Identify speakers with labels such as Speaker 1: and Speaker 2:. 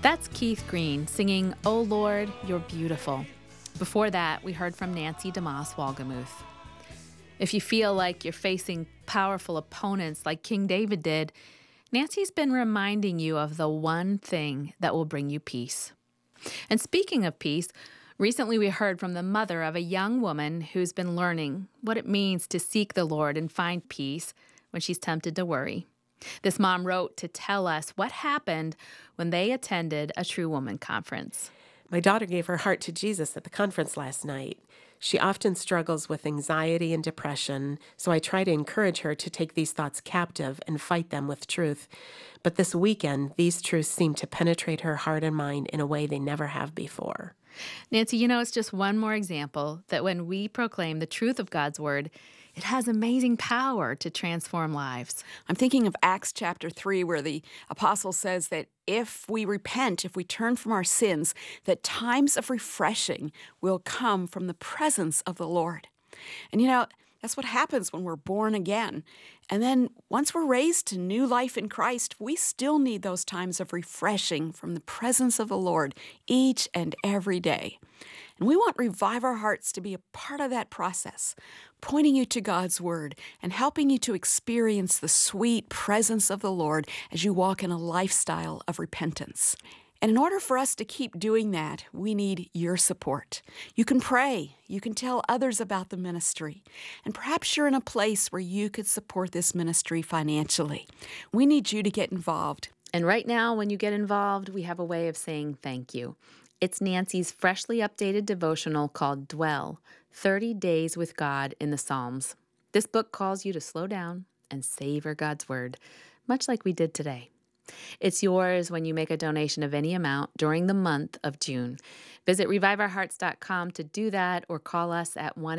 Speaker 1: That's Keith Green singing, "Oh Lord, You're Beautiful." Before that, we heard from Nancy DeMoss Wolgemuth. If you feel like you're facing powerful opponents like King David did, Nancy's been reminding you of the one thing that will bring you peace. And speaking of peace, recently we heard from the mother of a young woman who's been learning what it means to seek the Lord and find peace when she's tempted to worry. This mom wrote to tell us what happened when they attended a True Woman conference.
Speaker 2: My daughter gave her heart to Jesus at the conference last night. She often struggles with anxiety and depression, so I try to encourage her to take these thoughts captive and fight them with truth. But this weekend, these truths seem to penetrate her heart and mind in a way they never have before.
Speaker 1: Nancy, it's just one more example that when we proclaim the truth of God's word, it has amazing power to transform lives.
Speaker 3: I'm thinking of Acts chapter 3, where the apostle says that if we repent, if we turn from our sins, that times of refreshing will come from the presence of the Lord. And that's what happens when we're born again. And then once we're raised to new life in Christ, we still need those times of refreshing from the presence of the Lord each and every day. And we want Revive Our Hearts to be a part of that process, pointing you to God's Word and helping you to experience the sweet presence of the Lord as you walk in a lifestyle of repentance. And in order for us to keep doing that, we need your support. You can pray. You can tell others about the ministry. And perhaps you're in a place where you could support this ministry financially. We need you to get involved.
Speaker 1: And right now, when you get involved, we have a way of saying thank you. It's Nancy's freshly updated devotional called Dwell, 30 Days with God in the Psalms. This book calls you to slow down and savor God's Word, much like we did today. It's yours when you make a donation of any amount during the month of June. Visit reviveourhearts.com to do that or call us at 1